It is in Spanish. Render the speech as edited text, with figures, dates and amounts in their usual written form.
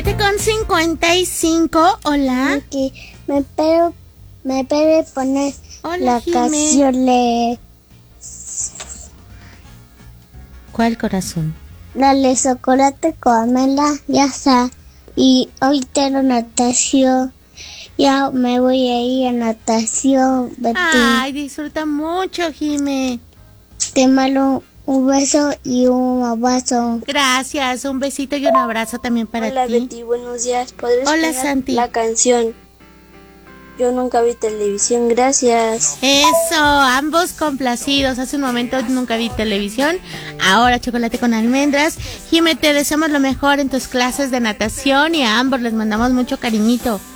Con 55, hola. Aquí me puede poner Hola, la Jimé. canción de ¿Cuál corazón? la de chocolate Camela, ya está. Y hoy tengo natación. Ya me voy a ir a natación, Betty. Ay, disfruta mucho, Jime. Te mando un beso y un abrazo. Gracias, un besito y un abrazo también para Hola ti. Betty, buenos días. ¿Podrías Hola, poner Santi. la canción? Yo nunca vi televisión, gracias. Eso, ambos complacidos. Hace un momento nunca vi televisión, ahora chocolate con almendras. Jime, te deseamos lo mejor en tus clases de natación y a ambos les mandamos mucho cariñito.